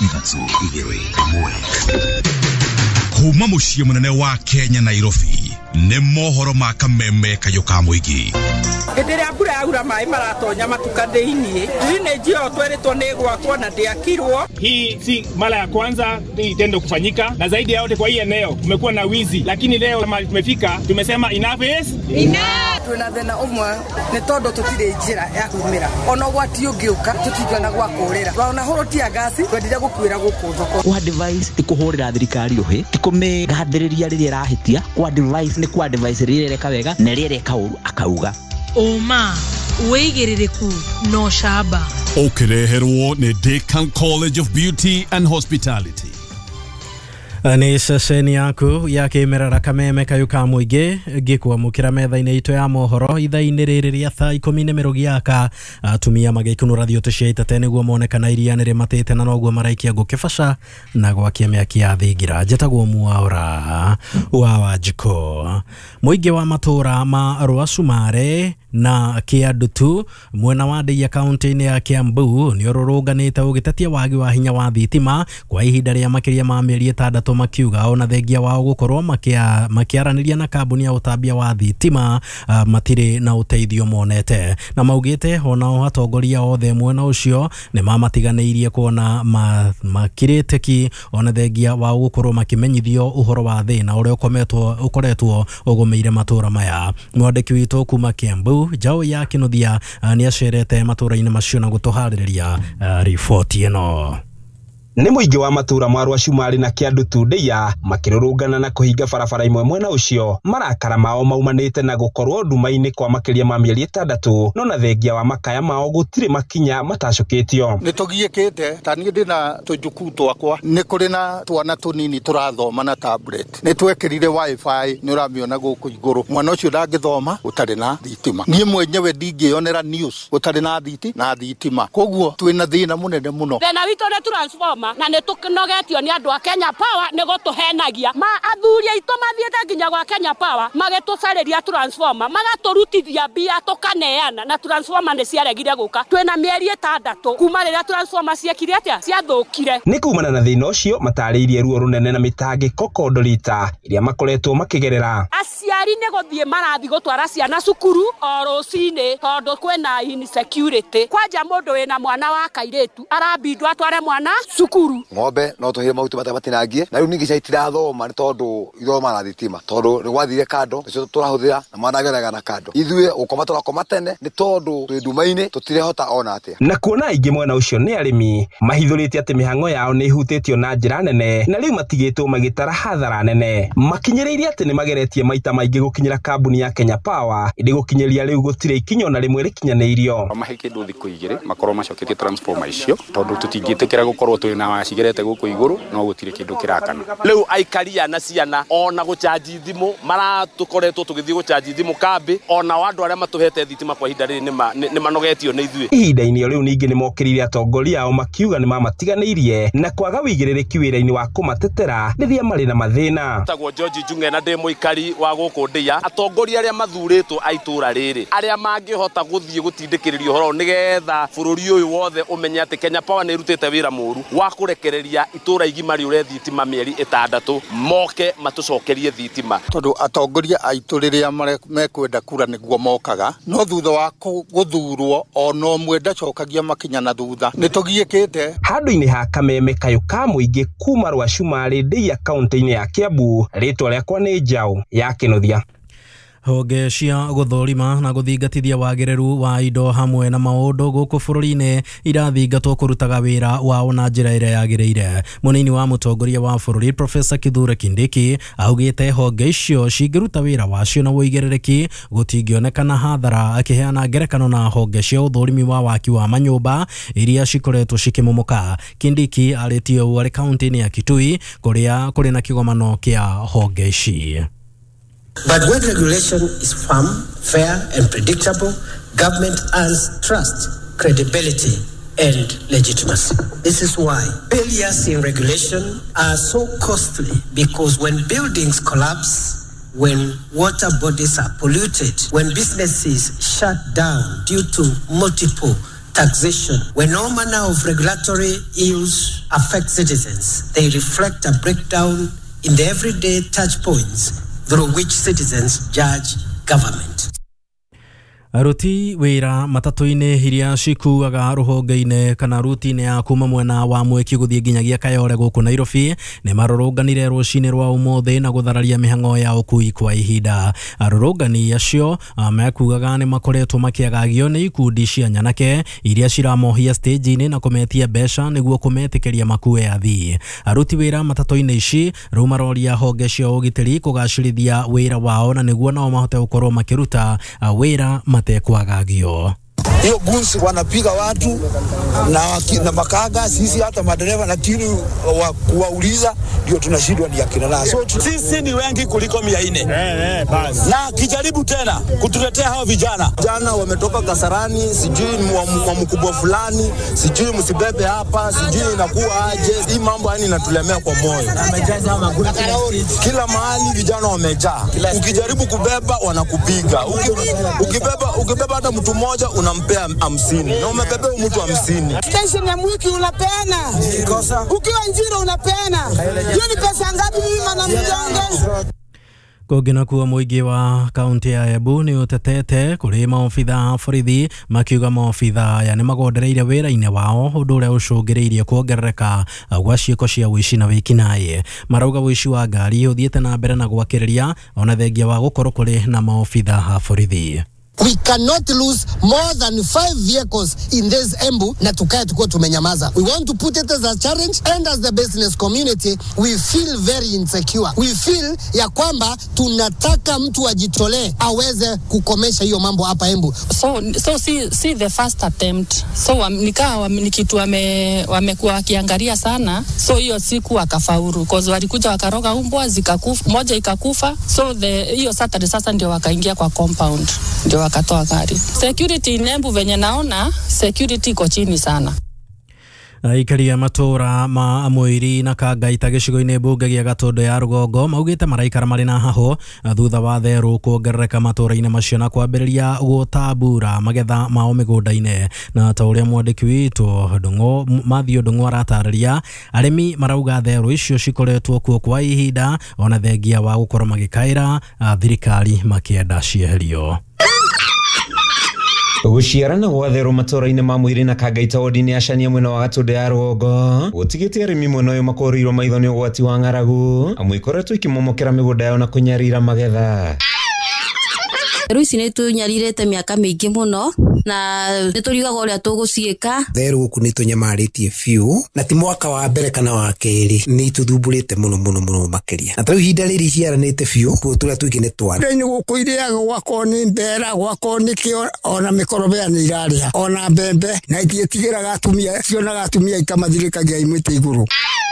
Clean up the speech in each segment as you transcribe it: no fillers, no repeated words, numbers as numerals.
Kuma muciĩ munene wa Kenya Nairobi nĩ mohoro ma kameme kayo ka muigi. Hĩndĩ mbura yaura maĩ maratonya matuka thĩinĩ. Drainage yo tweretwo nĩ gwakwo na ndĩakirwo. Hii si mara ya kwanza itendo kufanyika na zaidi ya yote kwa hii eneo kumekuwa na wizi, lakini leo kama tumefika tumesema enough is enough. Tuna thĩna umwe nĩ tondũ tutirĩ njĩra ya kumĩra. Ona gwati ũngĩũka tũtingĩona gwa kũrĩra. Ona horotia gasi twendire gũkuĩra gũkũ thoko. Kwa device ti kũhũrĩra thirikari ũhĩ, ti kũmĩgathĩrĩria rĩrĩa ĩrahitia. Kwa device ni kwa device rĩrĩa reka wega na rĩrĩa reka ũru akauga. Oma weigĩrĩrĩku no shaba. Ũkĩreherwo nĩ Deakin College of Beauty and Hospitality. Ni ceceni yaku ya kimerera kameme kayo ka muigi gikuamukira metha-inĩ itũ ya mohoro ithaa-inĩ rĩrĩ rĩa thaa 10 giaka atumia magĩkunũra thiote cia itete nĩguo monekana iria nĩ matĩte na noguo maraikia gũkĩbaca na gwakia mĩaki ya thingira. Njĩtagwo Mwaũra wa Wanjikũ. Mũingĩ wa matũra ma Rwacumare na Kiandutu mwena wa Ndeia kaunti-inĩ ya Kiambu nĩ ũrũrũnganĩte ũgĩtetia wagi wa hinya wa thitima kwa ihinda rĩa makĩria ma mĩeri 6 makiuga ona thengia wao gũkorwo makiaranĩria na kambuni ya utambia wa thitima matirĩ na ũteithio monete, na maugĩte ona atongoria othe mwena ũcio nĩ mamatiganĩirie kuona makirĩteki ona thengia wao gũkorwo makimenyithio ũhoro wa thĩna ũrĩa ũkoretwo ũgũmĩire matũra maya. Mwandĩki witũ kuma Kiambu Njau ya Kinuthia nĩ acerete matũra-inĩ macio na gũtũharĩrĩria riboti ĩno. Nĩ mũingĩ wa matũra ma Rwacumare na Kiandutu Ndeia makĩrũrũngana na kũhinga barabara imwe mwena ũcio. Marakara mao maumanĩte na gũkorwo nduma-inĩ kwa makĩria ma mĩeri 6 no na thengia wa makaya mao gũtirĩ makinya matacũkĩtio. Nĩ tũgiĩkĩte ta niĩ ndĩna tũjuku twakwa nĩ kũrĩ na twana tũnini tũrathoma na tablet. Nĩ twekĩrire wifi nĩ ũramĩona gũkũ igũrũ. Mwana ũcio ndangĩthoma ũtarĩ na thitima. Niĩ mwenyewe ndingĩonera news ũtarĩ na thitima. Koguo twĩna thĩna mũnene mũno. Thĩna witũ nĩ transformer na nĩ tũkĩnogetio nĩ andũ a Kenya Power nĩ gũtũhenagia. Athuri aitũ mathiĩte nginya gwa Kenya Power magĩtũcarĩria transformer magatũrutithia mbia tũkaneana na transformer nĩ ciaregire gũka. Twĩna mĩeri 6 kuma rĩrĩa transformer ciekire atĩa ciathũkire. Nĩ kumana na thĩna ũcio matarĩirie ruo rũnene na mĩtangĩko kondorita iria makoretwo makĩgerera. Aciari nĩ gũthiĩ marathi gũtwara ciana cukuru o rũcinĩ tondũ kwĩna insecurity. Kwanja mũndũ wĩna mwana wa kairĩtu arabindwo atware mwana cukuru. Ng'ombe no tũhire mahuti matabatinangie na rĩu ningĩ ciatirathoma nĩ tondũ ithoma na thitima tondũ nĩ gwathire kando nĩcio tũrahũthĩra na manageraga na kando. Ithuĩ gũkoma tũrakoma tene nĩ tondũ twĩ nduma-inĩ tũtirehota ona atĩa. Na kuona aingĩ mwena ũcio nĩ arĩmi mahithũrĩtie atĩ mĩhang'o yao nĩ ihutĩtio na njĩra nene na rĩu matigĩtwo magĩtara hathara nene. Makinyĩrĩirie atĩ nĩ mageretie maita maingĩ gũkinyĩra kambuni ya Kenya Power ĩndĩ gũkinyĩria rĩu gũtirĩ ikinya ona rĩmwe rĩkinyanĩirio. Mahe kĩndũ thikũ 2 makorwo macoketie transformer icio tondũ tũtingĩtĩkĩra gũkorwo twĩ na cigerete gũkũ igũrũ no gũtirĩ kĩndũ kĩrakana. Rĩu aikaria na ciana ona gũchaji thimũ maratukoretwo tũgĩthiĩ gũchaji thimũ kambi ona andũ arĩa matũhete thitima kwa ihinda rĩrĩ nĩ manogetio nĩ ithuĩ. Ihinda-inĩ rĩu ningĩ nĩ mokĩrĩire atongoria ao makiuga nĩ mamatiganĩirie na kwaga wĩigĩrĩrĩki wĩra-inĩ wa kũmatetera rĩrĩa marĩ na mathĩna. Tagwo George Njung'e na ndĩ mũikari wa gũkũ Ndeia. Atongoria arĩa mathurĩtwo a itũra rĩrĩ arĩa mangĩhota gũthiĩ gũtindĩkĩrĩrio ũhoro nĩgetha bũrũri ũyũ wothe ũmenye atĩ Kenya Power nĩ ĩrutĩte wĩra mũru wa kũrekereria itũra igima rĩũre thitima mĩeri 6 moke matũcokerie thitima. Tondũ atongoria aitũ rĩrĩa mekwenda kura nĩguo mokaga no thutha wa gũthurwo ona ũmwe ndacokagia makinya na thutha. Nĩ tũgiĩkĩte handũ-inĩ ha kameme kayo ka mũingĩ kuma Rwacumare Ndeia kaunti-inĩ ya Kiambu. Rĩtwa rĩakwa nĩ Njau ya Kinuthia. Honge cia gũthũrima na gũthingatithia wagĩrĩru wa indo hamwe na maũndũ gũkũ bũrũri-inĩ irathingatwo kũrutaga wĩra wao na njĩra ĩrĩa yagĩrĩire. Mũnini wa mũtongoria wa bũrũri Professor Kithure Kindiki augĩte honge icio cingĩruta wĩra wacio na wĩigĩrĩrĩki gũtingĩonekana hathara, akĩheana ngerekano na honge cia ũthũrimi wa waki wa manyũmba iria cikoretwo cikĩmũmũka. Kindiki arĩtie ũũ arĩ kaunti-inĩ ya Kitui kũrĩa kũrĩ na kĩgomano kĩa honge ici. But when regulation is firm, fair and predictable, government earns trust, credibility and legitimacy. This is why failures in regulation are so costly, because when buildings collapse, when water bodies are polluted, when businesses shut down due to multiple taxation. When all manner of regulatory ills affect citizens, they reflect a breakdown in the everyday touch points through which citizens judge government. Aruti wira matatu-ini hiria cikuaga ruhonge-ini kana ruti-ini ya kuma mwena wa Mwiki guthie nginyagia Kayole guku Nairobi ni marurunganire rucini rwa umuthi na guthararia mihango ya ukui kwa ihinda. Arurungani acio mekugaga ni makoretwo makiagagio ni ikundi cia nyanake iria ciramohia stage-ini na kumetia besha niguo kumetikiria makue athi. Aruti wira matatu-ini ici riu maroria honge cia ugitiri kugacirithia wira wao na niguo nao mahote gukorwo makiruta wira kuagagio. Hiyo gunsi wanapiga watu na makaga, sisi hata madereva na tini wa kuwauliza ndio tunashindwa ni akina nani. So sisi ni wengi kuliko 400. Basi. Na kijaribu tena kutuletea hao vijana. Jana wametoka Kasarani, sijui ni wa mkubwa fulani, sijui msibebe hapa, sijui inakuwa aje. Hii mambo yani inatulemea kwa moyo. Wamejaza maguni kila mahali, vijana wamejaa. Ukijaribu kubeba wanakupiga. Ukibeba hata mtu mmoja unampea 50 na umebebea mtu 50. Station ya Mwiki unapeana. Ukiwa Njiro unapeana. Hiyo ni pesa ngapi mimi na mjonge? Kogena kuwa muingi wa kaunti ya Embu ni utetete kuri maofitha borithi makiuga maofitha aya ni magondereire wira-ini wao undu uria ucungiriirie kuongerereka gwa ciiko cia wici na wikinaĩ. Marauga wici wa ngari uthiĩte na mbere na gwakĩrĩria ona thengia wa gukorwo kuri na maofitha borithi. We cannot lose more than 5 vehicles in this Embu na tukae tuko tumenyamaza. We want to put it as a challenge, and as the business community we feel very insecure. We feel ya kwamba tunataka mtu ajitolee aweze kukomesha hiyo mambo hapa Embu. So see the first attempt. So ni kitu wamekuwa wakiangalia sana. So hiyo siku akafaulu because walikuja wakaroga umbwa zikakufa, moja ikakufa. So hiyo Saturday sasa ndio wakaingia kwa compound. Ndio wakatoa gari. Security in Embu venye naona security iko chini sana. Aikaria matura ma Mwiri na Kangaita gicigo-ini mbunge gia Gatondo ya Rugongo maugite maraikara mari na haho thutha wa theru kuongerereka matura-ini macio na kwambiriria gutambura magetha mao migunda-ini. Na ta uria mwandiki witu Ndungu Mathio Ndungu aratariria arimi marauga theru icio cikoretwo kuo kwa ihinda ona thengia wa gukorwo magikaira thirikari makienda cieherio. Guciarana gwa theru matura-ini ma Mwiri na Kangaita wodi-ini ya Cania mwena wa Gatondo ya Rugongo gutigite arimi mwena uyu makorirwo maitho ni ugwati wa ng'aragu amwe ikoretwo ikimomokera migunda yao na kunyarira magetha. Theru ici nĩ tũnyarirĩte mĩaka mĩingĩ mũno na nĩ tũriugaga ũrĩa tũgũciĩka. Theru gũkũ nĩ tũnyamarĩtie biũ na ti mwaka wa mbere kana wa kerĩ, nĩ tũthumbũrĩte mũno makĩria. Na tarĩu ihinda rĩrĩ ciaranĩte biũ kuo tũrĩa tũingĩ nĩ twana. Nĩ gũkũ irĩaga gwakwo nĩ mbera, gwakwo nĩ kĩo, ona mĩkorobea nĩ irarĩa, ona mbembe, na itiĩtigĩraga atumia, cionaga atumia ikamathirĩkagia imĩte igũrũ.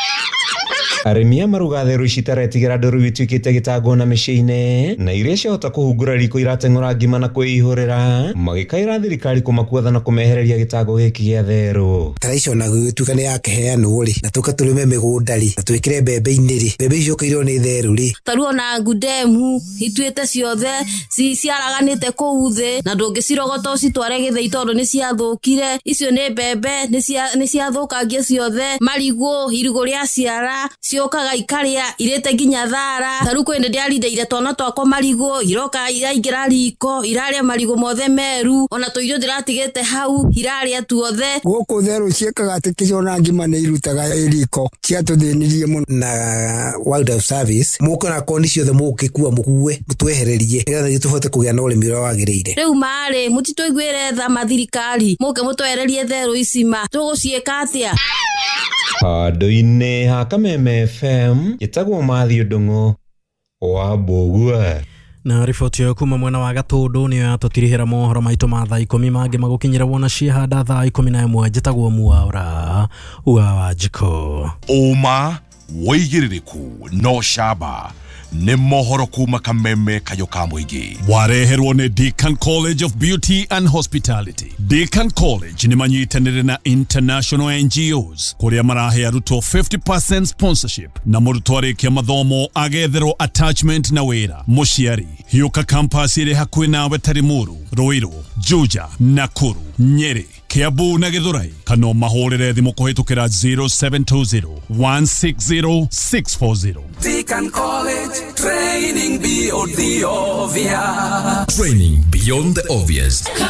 Arimi maruga theru ici taretigira nduru ituikite gitango na mĩciĩ-inĩ na iria ciahota kuhungura riko irateng'ora ngima na kwĩihũrĩra magĩkaĩra thirikari kũmakuatha na kũmehereria gitango gĩkĩ gĩa theru. Taraicio na gũtuĩka nĩ yakĩheanwo rĩ na tũka tũrĩme mĩgũnda rĩ na twĩkĩre mbembe-inĩ rĩ, mbembe icio kairwo nĩ therũ rĩ. Tarũ ona ngundemu ituĩte ciothe ciaraganĩte kũu thĩ na ndũngĩcirogota ũcitware gĩthĩi tondũ nĩ ciathũkire. Icio nĩ mbembe nĩ ciathũkangia ciothe, marigũ irigũ rĩa ciara ciokaga ikaria irete nginya thara. Tarũ kwende ndiarindeire twana twakwa marigũ iroka iraingĩra riko iraria marigũ mothe meru, ona tũirio ndĩratigĩte hau iraria tuothe. Gũkũ therũ ciĩkaga atĩ kĩciona ngima nĩ irutaga riko ciatũthĩnirie mũno. Na Wildlife Service mũka na koni ciothe mũgĩkua mũkue mũtwehererie nĩgetha tũhote kũgĩa na ũrĩmi ũrĩa wagĩrĩire. Rĩu marĩ mũtitũiguĩre tha mathirikari mũke mũtwehererie therũ ici ma tũgũciĩka atĩa? Handũ-inĩ ha Kameme FM gĩtagwo Mathio Ndungu wa Mbugua. Na riboti yo kuma mwena wa Gatondo niyo yatutirihira mohoro maitũ ma thaa 10 mangĩ magũkinyĩra wona ciehanda thaa 11 njĩtagwo Mwaura wa Jiko. Uma woigĩrĩrĩku no camba nĩ mohoro kuma Kameme kayo ka mũingĩ. Wareherwo nĩ Deakin College of Beauty and Hospitality. Deakin College nĩ manyitanĩre na international NGOs kũrĩa marahe arutwo 50% sponsorship na mũrutwo arĩkia mathomo agetherwo attachment na wĩra. Mũciari hiũka campus ĩrĩ hakuhĩ nawe Tarimuru, Ruiru, Juja, Nakuru, Nyeri, Kiambu na Githurai kana mahorere thimu kuhitukira 0720 160 640. Deacon College, training beyond the obvious. Training beyond the obvious.